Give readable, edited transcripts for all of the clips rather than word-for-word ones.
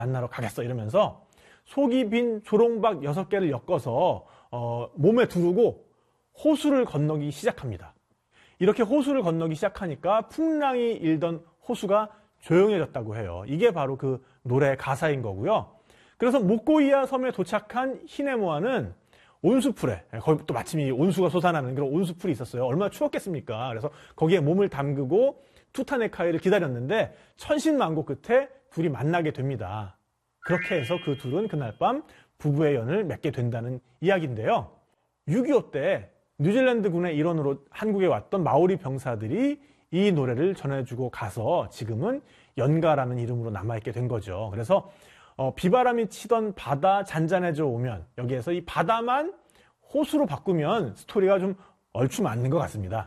만나러 가겠어 이러면서 속이 빈 조롱박 6개를 엮어서 몸에 두르고 호수를 건너기 시작합니다. 이렇게 호수를 건너기 시작하니까 풍랑이 일던 호수가 조용해졌다고 해요. 이게 바로 그 노래 가사인 거고요. 그래서 모코이아 섬에 도착한 히네모아는 온수풀에, 거기 또 마침 이 온수가 솟아나는 그런 온수풀이 있었어요. 얼마나 추웠겠습니까? 그래서 거기에 몸을 담그고 투타네카이를 기다렸는데 천신만고 끝에 둘이 만나게 됩니다. 그렇게 해서 그 둘은 그날 밤 부부의 연을 맺게 된다는 이야기인데요. 6.25 때 뉴질랜드군의 일원으로 한국에 왔던 마오리 병사들이 이 노래를 전해주고 가서 지금은 연가라는 이름으로 남아있게 된 거죠. 그래서 비바람이 치던 바다 잔잔해져 오면, 여기에서 이 바다만 호수로 바꾸면 스토리가 좀 얼추 맞는 것 같습니다.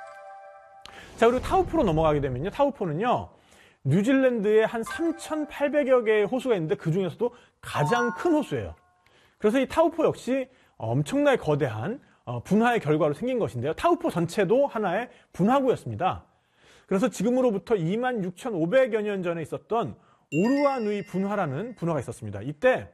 자, 그리고 타우포로 넘어가게 되면요. 타우포는요, 뉴질랜드에 한 3,800여 개의 호수가 있는데 그 중에서도 가장 큰 호수예요. 그래서 이 타우포 역시 엄청나게 거대한 분화의 결과로 생긴 것인데요. 타우포 전체도 하나의 분화구였습니다. 그래서 지금으로부터 26,500여 년 전에 있었던 오루아누이 분화라는 분화가 있었습니다. 이때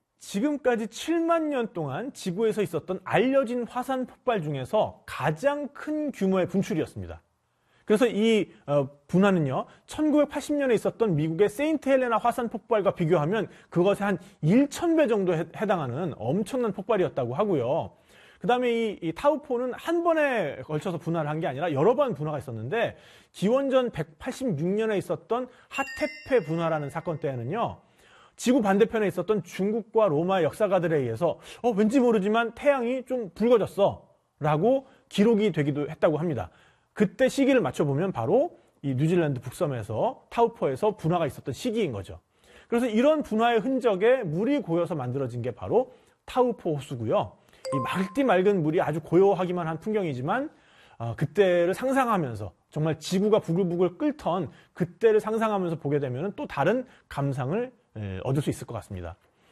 지금까지 7만 년 동안 지구에서 있었던 알려진 화산 폭발 중에서 가장 큰 규모의 분출이었습니다. 그래서 이 분화는요, 1980년에 있었던 미국의 세인트 헬레나 화산 폭발과 비교하면 그것에 한 1,000배 정도에 해당하는 엄청난 폭발이었다고 하고요. 그 다음에 이 타우포는 한 번에 걸쳐서 분화를 한 게 아니라 여러 번 분화가 있었는데, 기원전 186년에 있었던 하테페 분화라는 사건 때에는요, 지구 반대편에 있었던 중국과 로마의 역사가들에 의해서 왠지 모르지만 태양이 좀 붉어졌어 라고 기록이 되기도 했다고 합니다. 그때 시기를 맞춰보면 바로 이 뉴질랜드 북섬에서 타우포에서 분화가 있었던 시기인 거죠. 그래서 이런 분화의 흔적에 물이 고여서 만들어진 게 바로 타우포 호수고요. 이 맑디 맑은 물이 아주 고요하기만 한 풍경이지만 그때를 상상하면서, 정말 지구가 부글부글 끓던 그때를 상상하면서 보게 되면 또 다른 감상을 얻을 수 있을 것 같습니다.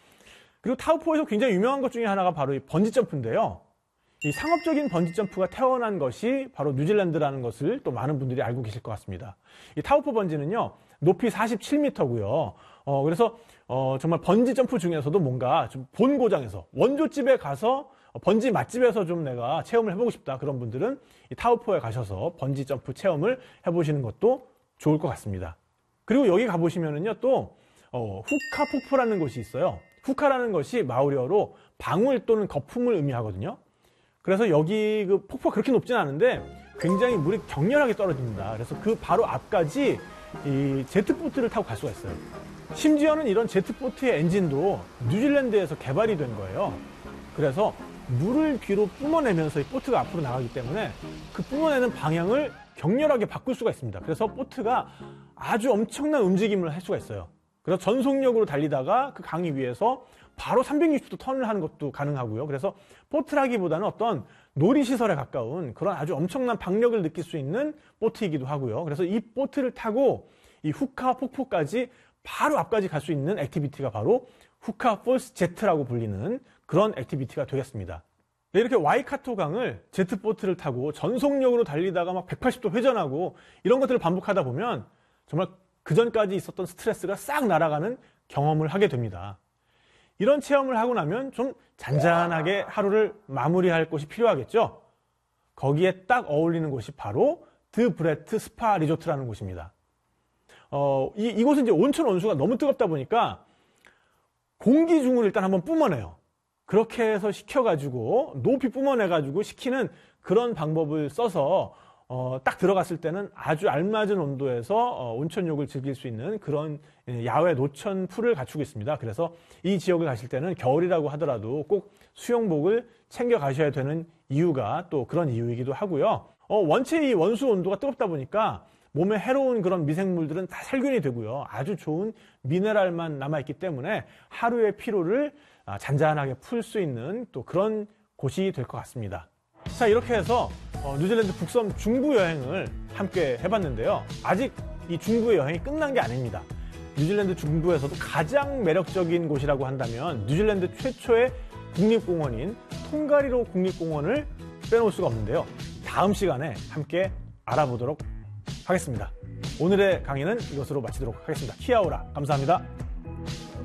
그리고 타우포에서 굉장히 유명한 것 중에 하나가 바로 이 번지점프인데요. 이 상업적인 번지점프가 태어난 것이 바로 뉴질랜드라는 것을 또 많은 분들이 알고 계실 것 같습니다. 이 타우포 번지는요, 높이 47m고요. 그래서 정말 번지점프 중에서도 뭔가 좀 본고장에서, 원조집에 가서 번지 맛집에서 좀 내가 체험을 해보고 싶다, 그런 분들은 이 타우포에 가셔서 번지점프 체험을 해보시는 것도 좋을 것 같습니다. 그리고 여기 가보시면은요, 또 후카 폭포라는 곳이 있어요. 후카라는 것이 마오리어로 방울 또는 거품을 의미하거든요. 그래서 여기 그 폭포가 그렇게 높진 않은데 굉장히 물이 격렬하게 떨어집니다. 그래서 그 바로 앞까지 이 제트보트를 타고 갈 수가 있어요. 심지어는 이런 제트보트의 엔진도 뉴질랜드에서 개발이 된 거예요. 그래서 물을 뒤로 뿜어내면서 이 보트가 앞으로 나가기 때문에 그 뿜어내는 방향을 격렬하게 바꿀 수가 있습니다. 그래서 보트가 아주 엄청난 움직임을 할 수가 있어요. 그래서 전속력으로 달리다가 그 강이 위에서 바로 360도 턴을 하는 것도 가능하고요. 그래서 보트라기보다는 어떤 놀이시설에 가까운 그런 아주 엄청난 박력을 느낄 수 있는 보트이기도 하고요. 그래서 이 보트를 타고 이 후카 폭포까지 바로 앞까지 갈 수 있는 액티비티가 바로 후카 폴스 제트라고 불리는 그런 액티비티가 되겠습니다. 네, 이렇게 와이카토 강을 제트보트를 타고 전속력으로 달리다가 막 180도 회전하고 이런 것들을 반복하다 보면 정말 그전까지 있었던 스트레스가 싹 날아가는 경험을 하게 됩니다. 이런 체험을 하고 나면 좀 잔잔하게 하루를 마무리할 곳이 필요하겠죠. 거기에 딱 어울리는 곳이 바로 드 브레트 스파 리조트라는 곳입니다. 이곳은 이제 온천 온수가 너무 뜨겁다 보니까 공기 중을 일단 한번 뿜어내요. 그렇게 해서 식혀가지고 높이 뿜어내가지고 식히는 그런 방법을 써서 딱 들어갔을 때는 아주 알맞은 온도에서 온천욕을 즐길 수 있는 그런 야외 노천 풀을 갖추고 있습니다. 그래서 이 지역을 가실 때는 겨울이라고 하더라도 꼭 수영복을 챙겨 가셔야 되는 이유가 또 그런 이유이기도 하고요. 원체 이 원수 온도가 뜨겁다 보니까 몸에 해로운 그런 미생물들은 다 살균이 되고요. 아주 좋은 미네랄만 남아있기 때문에 하루의 피로를 잔잔하게 풀 수 있는 또 그런 곳이 될 것 같습니다. 자, 이렇게 해서 뉴질랜드 북섬 중부 여행을 함께 해봤는데요. 아직 이 중부의 여행이 끝난 게 아닙니다. 뉴질랜드 중부에서도 가장 매력적인 곳이라고 한다면 뉴질랜드 최초의 국립공원인 통가리로 국립공원을 빼놓을 수가 없는데요. 다음 시간에 함께 알아보도록 하겠습니다. 오늘의 강의는 이것으로 마치도록 하겠습니다. 키아오라, 감사합니다.